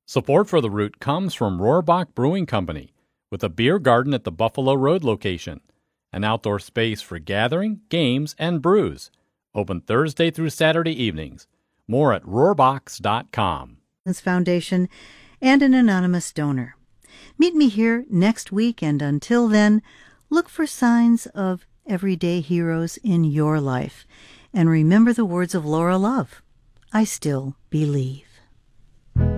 Support for the Root comes from Rohrbach Brewing Company, with a beer garden at the Buffalo Road location, an outdoor space for gathering, games, and brews. Open Thursday through Saturday evenings. More at rohrbachs.com. Foundation and an anonymous donor. Meet me here next week, and until then, look for signs of everyday heroes in your life. And remember the words of Laura Love, I still believe.